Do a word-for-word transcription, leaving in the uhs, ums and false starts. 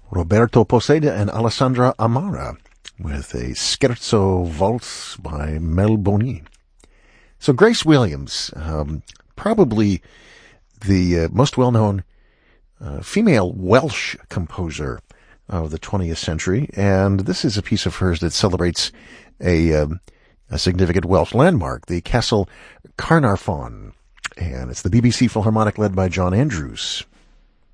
Roberto Poseda and Alessandra Amara with a Scherzo Waltz by Mel Boni. So Grace Williams, um, probably the uh, most well-known uh, female Welsh composer of the twentieth century, and this is a piece of hers that celebrates a, um, a significant Welsh landmark, the Castle Carnarvon, and it's the B B C Philharmonic led by John Andrews.